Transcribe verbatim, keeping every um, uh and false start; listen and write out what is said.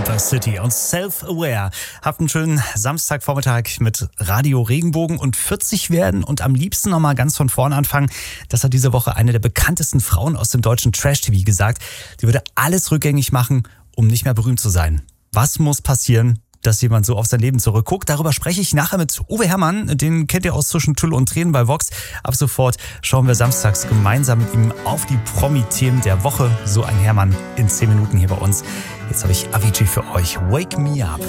The City und Self-Aware. Habt einen schönen Samstagvormittag mit Radio Regenbogen und vierzig werden und am liebsten nochmal ganz von vorne anfangen. Das hat diese Woche eine der bekanntesten Frauen aus dem deutschen Trash-T V gesagt. Die würde alles rückgängig machen, um nicht mehr berühmt zu sein. Was muss passieren, dass jemand so auf sein Leben zurückguckt? Darüber spreche ich nachher mit Uwe Herrmann. Den kennt ihr aus Zwischen Tüll und Tränen bei Vox. Ab sofort schauen wir samstags gemeinsam mit ihm auf die Promi-Themen der Woche. So ein Herrmann in zehn Minuten hier bei uns. Jetzt habe ich Avicii für euch. Wake Me Up.